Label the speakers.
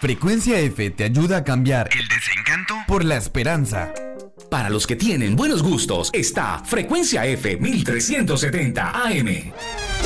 Speaker 1: Frecuencia F te ayuda a cambiar el desencanto por la esperanza.
Speaker 2: Para los que tienen buenos gustos, está Frecuencia F 1370 AM.